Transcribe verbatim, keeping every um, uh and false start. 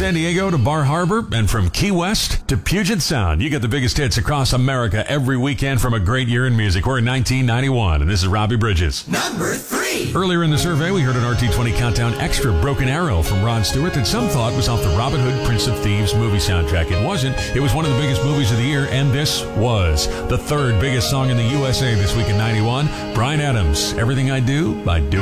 San Diego to Bar Harbor, and from Key West to Puget Sound. You get the biggest hits across America every weekend from a great year in music. We're in nineteen ninety-one, and this is Robbie Bridges. Number three. Earlier in the survey, we heard an R T twenty Countdown extra, Broken Arrow, from Rod Stewart, that some thought was off the Robin Hood, Prince of Thieves movie soundtrack. It wasn't. It was one of the biggest movies of the year, and this was the third biggest song in the U S A this week in ninety-one. Bryan Adams, Everything I Do, I Do